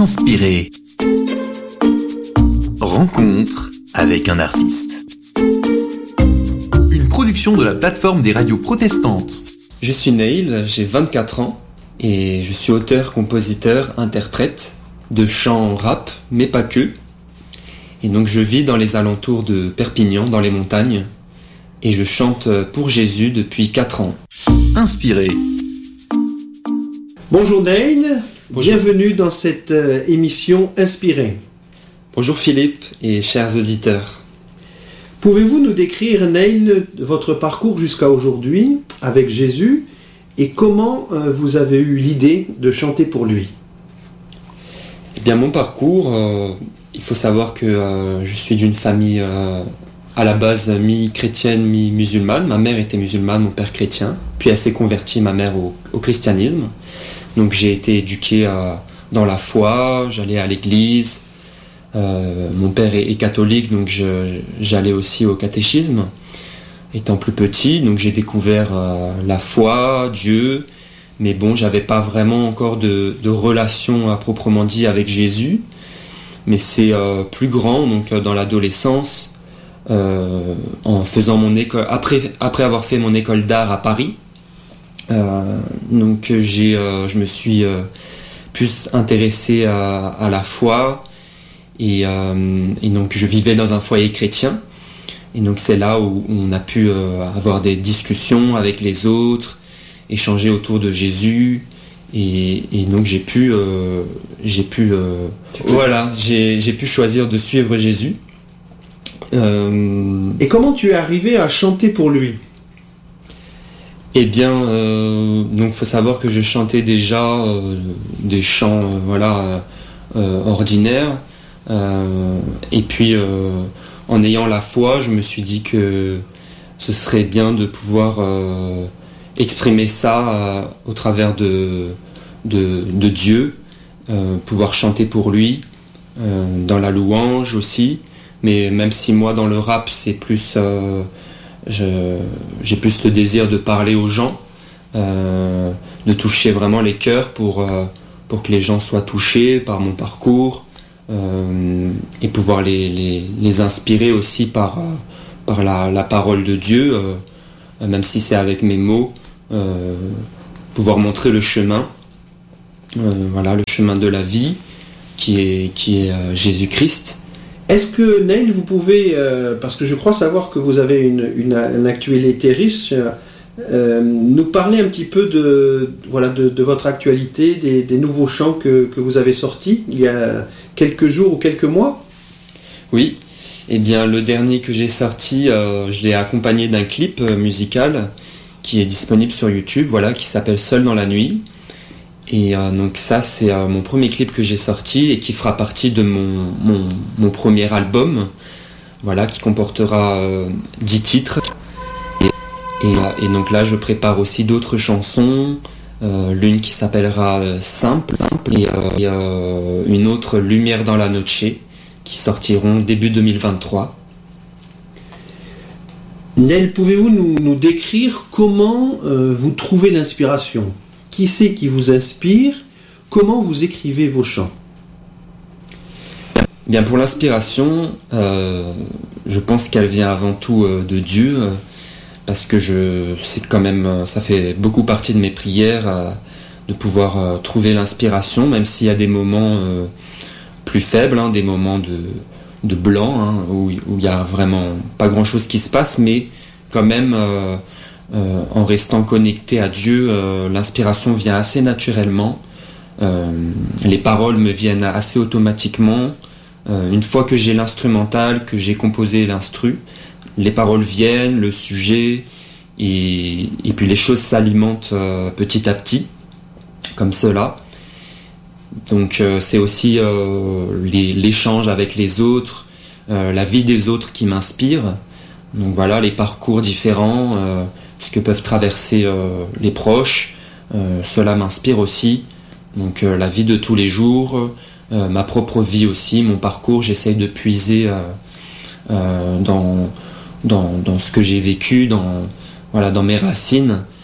Inspiré. Rencontre avec un artiste. Une production de la plateforme des radios protestantes. Je suis Neil, j'ai 24 ans et je suis auteur, compositeur, interprète de chants rap, mais pas que. Et donc je vis dans les alentours de Perpignan, dans les montagnes, et je chante pour Jésus depuis 4 ans. Inspiré. Bonjour Neil, Bonjour. Bienvenue dans cette émission Inspiré. Bonjour Philippe et chers auditeurs. Pouvez-vous nous décrire, Neil, votre parcours jusqu'à aujourd'hui avec Jésus et comment vous avez eu l'idée de chanter pour lui? Eh bien mon parcours, il faut savoir que je suis d'une famille à la base mi-chrétienne, mi-musulmane. Ma mère était musulmane, mon père chrétien. Puis elle s'est convertie, ma mère, au christianisme. Donc j'ai été éduqué dans la foi, j'allais à l'église. Mon père est catholique, donc j'allais aussi au catéchisme. Étant plus petit, donc j'ai découvert la foi, Dieu. Mais bon, j'avais pas vraiment encore de relation à proprement dit avec Jésus. Mais c'est plus grand, donc dans l'adolescence, en faisant mon école, après avoir fait mon école d'art à Paris, donc je me suis plus intéressé à la foi et donc je vivais dans un foyer chrétien et donc c'est là où on a pu avoir des discussions avec les autres, échanger autour de Jésus et donc j'ai pu choisir de suivre Jésus. Et comment tu es arrivé à chanter pour lui? Eh bien, donc faut savoir que je chantais déjà des chants ordinaires. Et puis, en ayant la foi, je me suis dit que ce serait bien de pouvoir exprimer ça au travers de Dieu, pouvoir chanter pour lui, dans la louange aussi. Mais même si moi, dans le rap, c'est plus... j'ai plus le désir de parler aux gens, de toucher vraiment les cœurs pour que les gens soient touchés par mon parcours et pouvoir les inspirer aussi par la parole de Dieu, même si c'est avec mes mots, pouvoir montrer le chemin, le chemin de la vie qui est Jésus-Christ. Est-ce que, Neil, vous pouvez, parce que je crois savoir que vous avez une actualité riche, nous parler un petit peu de votre actualité, des nouveaux chants que vous avez sortis il y a quelques jours ou quelques mois? Oui, eh bien le dernier que j'ai sorti, je l'ai accompagné d'un clip musical qui est disponible sur YouTube, qui s'appelle Seul dans la nuit. Et donc ça c'est mon premier clip que j'ai sorti et qui fera partie de mon premier album, qui comportera 10 titres. Et donc là je prépare aussi d'autres chansons, l'une qui s'appellera Simple et une autre Lumière dans la Noche qui sortiront début 2023. Neil, pouvez-vous nous décrire comment vous trouvez l'inspiration? Qui c'est qui vous inspire? Comment vous écrivez vos chants? Bien, pour l'inspiration, je pense qu'elle vient avant tout de Dieu, parce que c'est quand même, ça fait beaucoup partie de mes prières de pouvoir trouver l'inspiration, même s'il y a des moments plus faibles, des moments de blanc, où il n'y a vraiment pas grand-chose qui se passe, mais quand même... en restant connecté à Dieu, l'inspiration vient assez naturellement. Les paroles me viennent assez automatiquement. Une fois que j'ai l'instrumental, que j'ai composé l'instru, les paroles viennent, le sujet, et puis les choses s'alimentent petit à petit, comme cela. Donc c'est aussi l'échange avec les autres, la vie des autres qui m'inspire. Donc les parcours différents, ce que peuvent traverser les proches, cela m'inspire aussi. Donc la vie de tous les jours, ma propre vie aussi, mon parcours, j'essaye de puiser dans ce que j'ai vécu, dans mes racines,